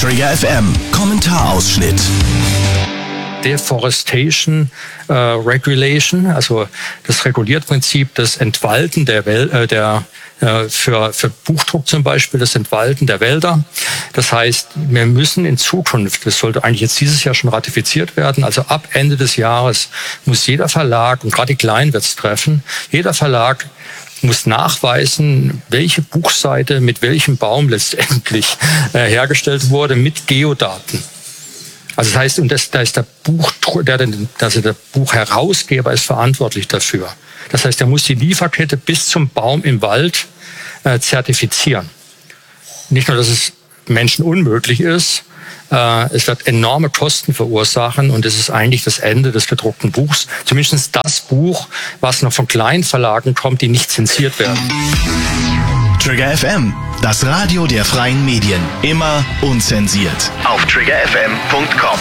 Trigger FM Kommentarausschnitt. Deforestation Regulation, also das Regulierprinzip, das Entwalden für Buchdruck zum Beispiel, das Entwalden der Wälder. Das heißt, wir müssen in Zukunft, das sollte eigentlich jetzt dieses Jahr schon ratifiziert werden, also ab Ende des Jahres muss jeder Verlag, und gerade die Kleinen wird es treffen, jeder Verlag muss nachweisen, welche Buchseite mit welchem Baum letztendlich hergestellt wurde mit Geodaten. Also das heißt, und da ist der Buchherausgeber ist verantwortlich dafür. Das heißt, er muss die Lieferkette bis zum Baum im Wald zertifizieren. Nicht nur, dass es Menschen unmöglich ist, es wird enorme Kosten verursachen und es ist eigentlich das Ende des gedruckten Buchs. Zumindest das Buch, was noch von kleinen Verlagen kommt, die nicht zensiert werden. Trigger FM, das Radio der freien Medien. Immer unzensiert. Auf triggerfm.com.